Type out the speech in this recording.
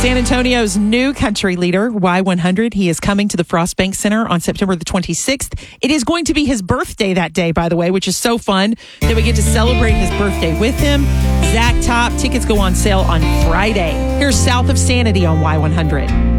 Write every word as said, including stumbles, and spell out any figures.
San Antonio's new country leader, Y one hundred, he is coming to the Frost Bank Center on September the twenty-sixth. It is going to be his birthday that day, by the way, which is so fun that we get to celebrate his birthday with him. Zach Top, tickets go on sale on Friday. Here's South of Sanity on Y one hundred.